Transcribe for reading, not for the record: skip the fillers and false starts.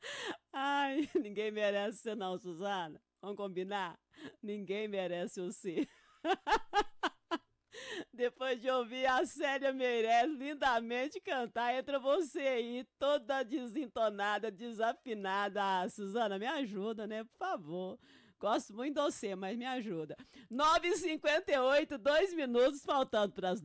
Ai, ninguém merece você não, Suzana. Vamos combinar? Ninguém merece você. Depois de ouvir a Célia Meirelles lindamente cantar, entra você aí, toda desentonada, desafinada. Ah, Suzana, me ajuda, né? Por favor. Gosto muito de você, mas me ajuda. 9h58, 2 minutos faltando para as